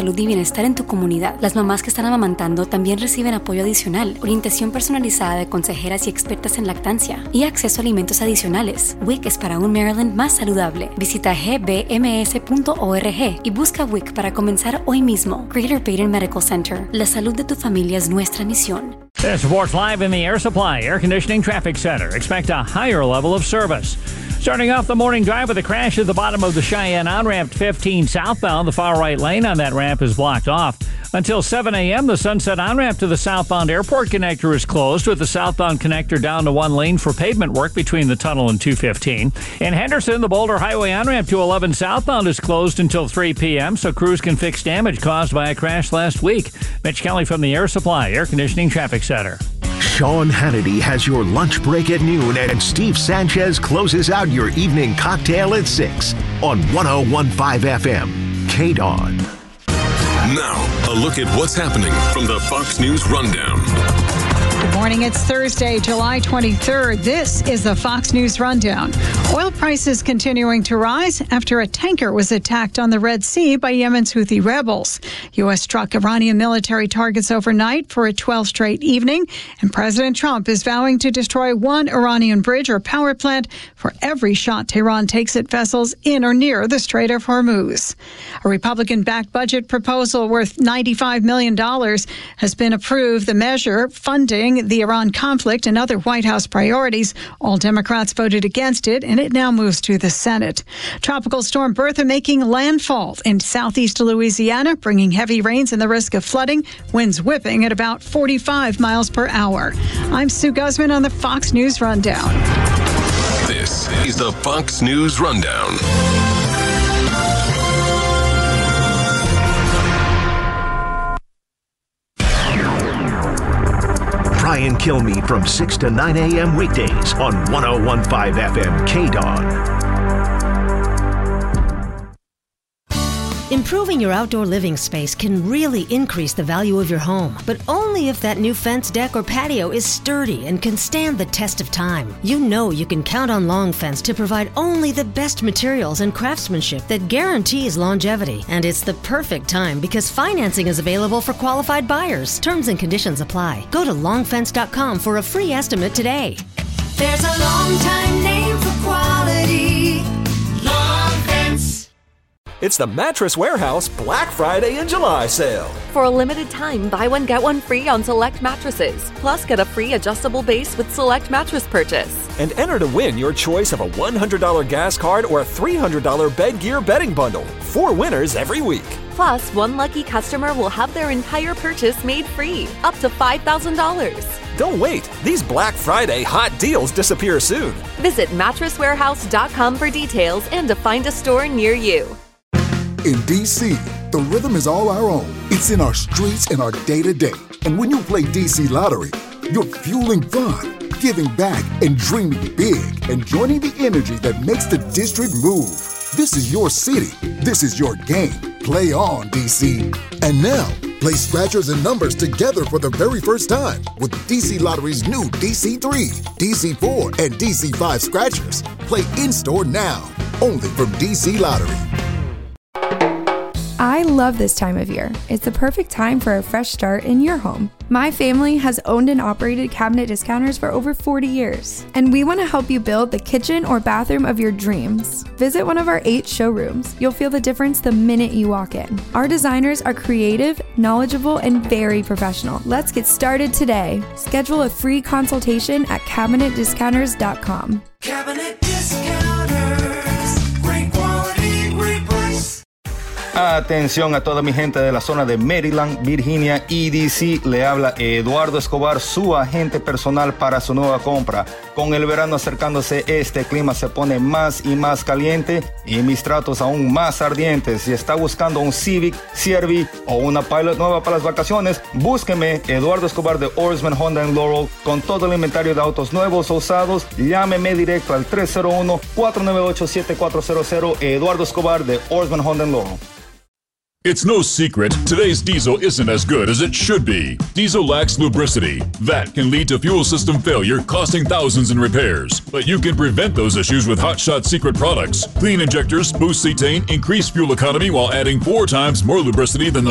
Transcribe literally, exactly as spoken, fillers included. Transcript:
salud y bienestar en tu comunidad. Las mamás que están amamantando también reciben apoyo adicional, orientación personalizada de consejeras y expertas en lactancia y acceso a alimentos adicionales. W I C es para un Maryland más saludable. Visita g b m s punto org y busca W I C para comenzar hoy mismo. Greater Baden Medical Center. La salud de tu familia es nuestra misión. This reports live in the Air Supply Air Conditioning Traffic Center. Expect a higher level of service. Starting off the morning drive with a crash at the bottom of the Cheyenne on-ramp fifteen southbound. The far right lane on that ramp is blocked off. Until seven a.m., the Sunset on-ramp to the southbound airport connector is closed, with the southbound connector down to one lane for pavement work between the tunnel and two fifteen. In Henderson, the Boulder Highway on-ramp to eleven southbound is closed until three p.m., so crews can fix damage caused by a crash last week. Mitch Kelly from the Air Supply Air Conditioning Traffic Center. Sean Hannity has your lunch break at noon, and Steve Sanchez closes out your evening cocktail at six on one oh one point five F M, K-Dawn. Now, a look at what's happening from the Fox News Rundown. Good morning. It's Thursday, July twenty-third. This is the Fox News Rundown. Oil prices continuing to rise after a tanker was attacked on the Red Sea by Yemen's Houthi rebels. U S struck Iranian military targets overnight for a twelfth straight evening, and President Trump is vowing to destroy one Iranian bridge or power plant for every shot Tehran takes at vessels in or near the Strait of Hormuz. A Republican-backed budget proposal worth ninety-five million dollars has been approved. The measure, funding the Iran conflict and other White House priorities. All Democrats voted against it, and it now moves to the Senate. Tropical storm Bertha making landfall in southeast Louisiana, bringing heavy rains and the risk of flooding, winds whipping at about forty-five miles per hour. I'm Sue Guzman on the Fox News Rundown. This is the Fox News Rundown. Brian Kilmeade from six to nine a.m. weekdays on one oh one point five F M, K-Dawn. Improving your outdoor living space can really increase the value of your home, but only if that new fence, deck, or patio is sturdy and can stand the test of time. You know you can count on Long Fence to provide only the best materials and craftsmanship that guarantees longevity. And it's the perfect time because financing is available for qualified buyers. Terms and conditions apply. Go to long fence dot com for a free estimate today. There's a long time name for quality. Long Fence. It's the Mattress Warehouse Black Friday and July sale. For a limited time, buy one, get one free on select mattresses. Plus, get a free adjustable base with select mattress purchase. And enter to win your choice of a one hundred dollars gas card or a three hundred dollars bed gear bedding bundle. Four winners every week. Plus, one lucky customer will have their entire purchase made free, up to five thousand dollars. Don't wait. These Black Friday hot deals disappear soon. Visit mattress warehouse dot com for details and to find a store near you. In D C, the rhythm is all our own. It's in our streets and our day-to-day. And when you play D C Lottery, you're fueling fun, giving back, and dreaming big, and joining the energy that makes the district move. This is your city. This is your game. Play on, D C. And now, play scratchers and numbers together for the very first time with D C Lottery's new D C three, D C four, and D C five scratchers. Play in-store now, only from D C Lottery. I love this time of year. It's the perfect time for a fresh start in your home. My family has owned and operated Cabinet Discounters for over forty years, and we want to help you build the kitchen or bathroom of your dreams. Visit one of our eight showrooms. You'll feel the difference the minute you walk in. Our designers are creative, knowledgeable, and very professional. Let's get started today. Schedule a free consultation at cabinet discounters dot com. Cabinet Discounters. Great quality, great price. Atención a toda mi gente de la zona de Maryland, Virginia y D C. Le habla Eduardo Escobar, su agente personal para su nueva compra. Con el verano acercándose, este clima se pone más y más caliente y mis tratos aún más ardientes. Si está buscando un Civic, C R V o una Pilot nueva para las vacaciones, búsqueme Eduardo Escobar de Orsman Honda en Laurel con todo el inventario de autos nuevos o usados. Llámeme directo al tres cero uno, cuatro nueve ocho, siete cuatro cero cero. Eduardo Escobar de Orsman Honda en Laurel. It's no secret, today's diesel isn't as good as it should be. Diesel lacks lubricity. That can lead to fuel system failure, costing thousands in repairs. But you can prevent those issues with Hot Shot Secret products. Clean injectors, boost cetane, increase fuel economy while adding four times more lubricity than the